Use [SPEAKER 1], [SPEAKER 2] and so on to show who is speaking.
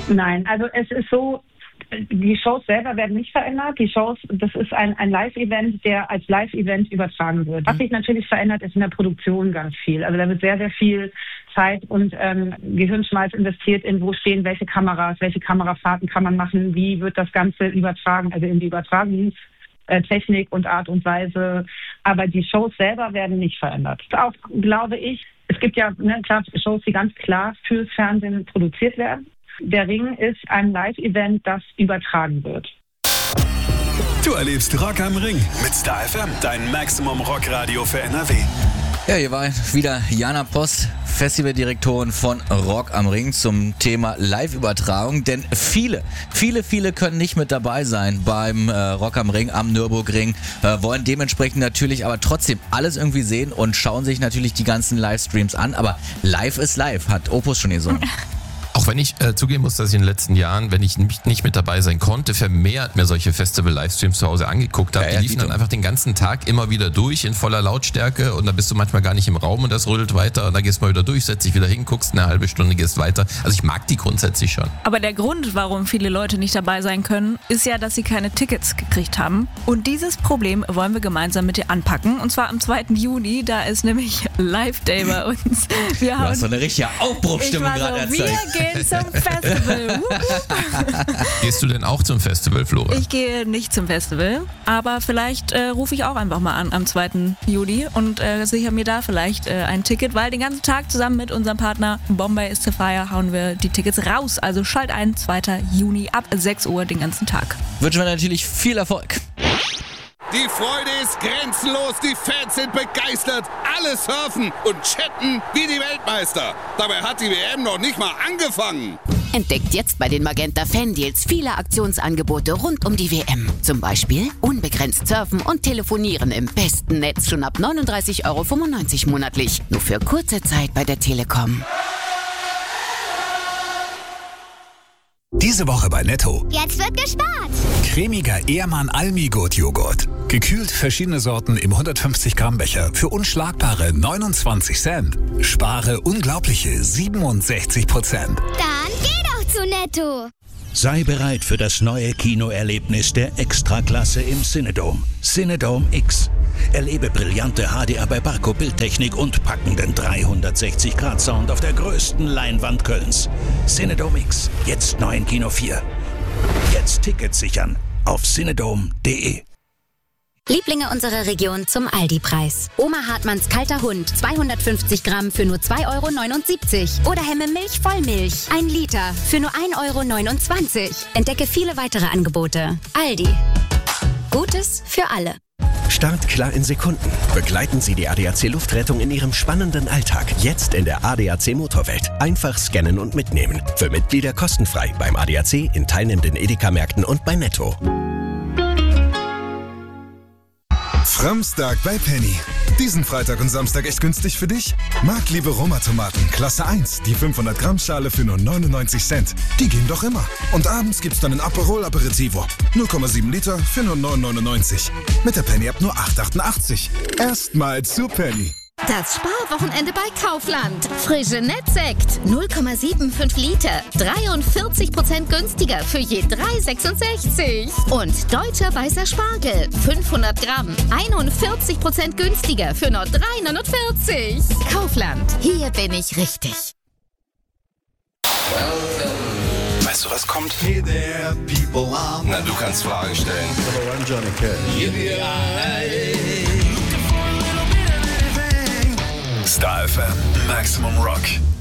[SPEAKER 1] Nein, also es ist so, die Shows selber werden nicht verändert. Die Shows, das ist ein Live-Event, der als Live-Event übertragen wird. Was sich natürlich verändert, ist in der Produktion ganz viel. Also da wird sehr, sehr viel Zeit und Gehirnschmalz investiert in, wo stehen welche Kameras, welche Kamerafahrten kann man machen, wie wird das Ganze übertragen, also in die Übertragungstechnik und Art und Weise. Aber die Shows selber werden nicht verändert. Auch, glaube ich, es gibt ja klar, Shows, die ganz klar fürs Fernsehen produziert werden. Der Ring ist ein Live-Event, das übertragen wird.
[SPEAKER 2] Du erlebst Rock am Ring mit Star FM, dein Maximum Rock Radio für NRW.
[SPEAKER 3] Ja, hier war wieder Jana Post, Festivaldirektorin von Rock am Ring zum Thema Live-Übertragung. Denn viele können nicht mit dabei sein beim Rock am Ring, am Nürburgring, wollen dementsprechend natürlich aber trotzdem alles irgendwie sehen und schauen sich natürlich die ganzen Livestreams an. Aber live ist live, hat Opus schon gesungen.
[SPEAKER 4] Auch wenn ich zugeben muss, dass ich in den letzten Jahren, wenn ich nicht mit dabei sein konnte, vermehrt mir solche Festival-Livestreams zu Hause angeguckt habe. Die liefen dann einfach den ganzen Tag immer wieder durch in voller Lautstärke und da bist du manchmal gar nicht im Raum und das rüttelt weiter und dann gehst du mal wieder durch, setzt dich wieder hin, guckst eine halbe Stunde, gehst weiter. Also ich mag die grundsätzlich schon. Aber der Grund, warum viele Leute nicht dabei sein können, ist ja, dass sie keine Tickets gekriegt haben. Und dieses Problem wollen wir gemeinsam mit dir anpacken. Und zwar am 2. Juni, da ist nämlich Live-Day bei uns.
[SPEAKER 3] Du hast so eine richtige Aufbruchstimmung gerade erzeugt.
[SPEAKER 5] Zum Festival.
[SPEAKER 4] Gehst du denn auch zum Festival, Flora?
[SPEAKER 5] Ich gehe nicht zum Festival, aber vielleicht rufe ich auch einfach mal an am 2. Juli und sichere mir da vielleicht ein Ticket, weil den ganzen Tag zusammen mit unserem Partner Bombay is the Fire hauen wir die Tickets raus. Also schalt ein, 2. Juni ab 6 Uhr den ganzen Tag.
[SPEAKER 3] Wünschen wir natürlich viel Erfolg.
[SPEAKER 6] Die Freude ist grenzenlos, die Fans sind begeistert, alle surfen und chatten wie die Weltmeister. Dabei hat die WM noch nicht mal angefangen.
[SPEAKER 7] Entdeckt jetzt bei den Magenta Fan-Deals viele Aktionsangebote rund um die WM. Zum Beispiel unbegrenzt surfen und telefonieren im besten Netz schon ab 39,95 € monatlich. Nur für kurze Zeit bei der Telekom.
[SPEAKER 2] Diese Woche bei Netto.
[SPEAKER 8] Jetzt wird gespart.
[SPEAKER 2] Cremiger Ehrmann Almi-Gut Joghurt. Gekühlt verschiedene Sorten im 150 Gramm Becher für unschlagbare 29 Cent. Spare unglaubliche 67%.
[SPEAKER 8] Dann geh doch zu Netto.
[SPEAKER 9] Sei bereit für das neue Kinoerlebnis der Extraklasse im Cinedome. Cinedome X. Erlebe brillante HDR bei Barco Bildtechnik und packenden 360-Grad-Sound auf der größten Leinwand Kölns. Cinedome X. Jetzt neu in Kino 4. Jetzt Tickets sichern auf cinedome.de.
[SPEAKER 10] Lieblinge unserer Region zum Aldi-Preis. Oma Hartmanns kalter Hund, 250 Gramm für nur 2,79 € Oder Hemme Milch Vollmilch, 1 Liter für nur 1,29 € Entdecke viele weitere Angebote. Aldi. Gutes für alle.
[SPEAKER 11] Start klar in Sekunden. Begleiten Sie die ADAC Luftrettung in Ihrem spannenden Alltag. Jetzt in der ADAC Motorwelt. Einfach scannen und mitnehmen. Für Mitglieder kostenfrei beim ADAC, in teilnehmenden Edeka-Märkten und bei Netto.
[SPEAKER 12] Framstag bei Penny. Diesen Freitag und Samstag echt günstig für dich? Marktliebe Roma-Tomaten, Klasse 1, die 500 Gramm Schale für nur 99 Cent. Die gehen doch immer. Und abends gibt's dann ein Aperol Aperitivo. 0,7 Liter für nur 9,99. Mit der Penny-App nur 8,88. Erstmal zu Penny.
[SPEAKER 13] Das Sparwochenende bei Kaufland. Frische Nettsekt. 0,75 Liter. 43% günstiger für je 3,66. Und deutscher weißer Spargel. 500 Gramm. 41% günstiger für nur 3,49. Kaufland. Hier bin ich richtig.
[SPEAKER 2] Weißt du, was kommt? Hey there, people. Na, du kannst Fragen stellen.
[SPEAKER 14] Hello, I'm Johnny Cash.
[SPEAKER 2] Star FM, Maximum Rock.